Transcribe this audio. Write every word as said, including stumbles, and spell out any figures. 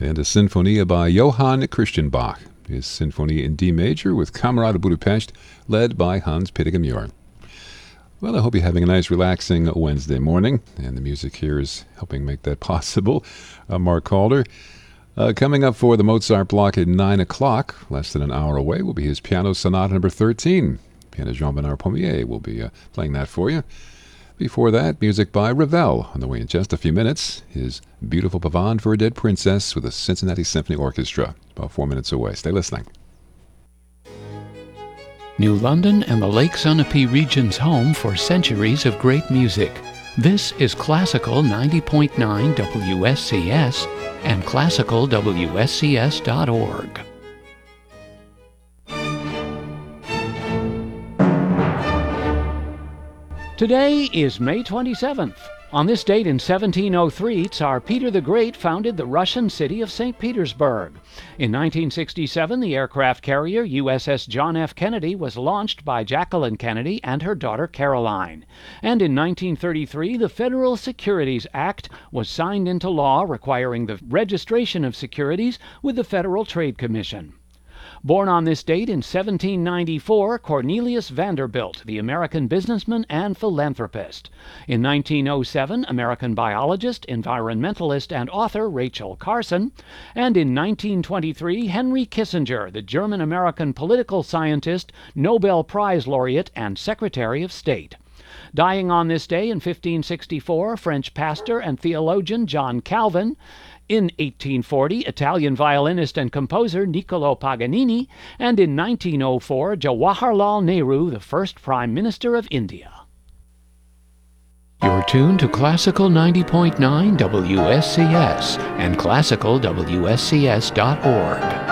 and a Sinfonia by Johann Christian Bach. His Sinfonia in D major with Camerata Budapest, led by Hans Pittiger-Muir. Well, I hope you're having a nice, relaxing Wednesday morning, and the music here is helping make that possible. I'm Mark Calder. Uh, coming up for the Mozart block at nine o'clock, less than an hour away, will be his Piano Sonata number thirteen. Pianist Jean-Bernard Pommier will be uh, playing that for you. Before that, music by Ravel. On the way in just a few minutes, his Beautiful Pavane for a Dead Princess with the Cincinnati Symphony Orchestra. About four minutes away. Stay listening. New London and the Lake Sunapee region's home for centuries of great music. This is Classical ninety point nine W S C S and classical W S C S dot org. Today is May twenty-seventh. On this date in seventeen oh three, Tsar Peter the Great founded the Russian city of Saint Petersburg. In nineteen sixty-seven, the aircraft carrier U S S John F. Kennedy was launched by Jacqueline Kennedy and her daughter Caroline. And in nineteen thirty-three, the Federal Securities Act was signed into law requiring the registration of securities with the Federal Trade Commission. Born on this date in seventeen ninety-four, Cornelius Vanderbilt, the American businessman and philanthropist. In nineteen oh seven, American biologist, environmentalist, and author Rachel Carson. And in nineteen twenty-three, Henry Kissinger, the German-American political scientist, Nobel Prize laureate, and Secretary of State. Dying on this day in fifteen sixty-four, French pastor and theologian John Calvin. In eighteen forty, Italian violinist and composer Niccolo Paganini, and in nineteen oh four, Jawaharlal Nehru, the first Prime Minister of India. You're tuned to Classical ninety point nine W S C S and classical W S C S dot org.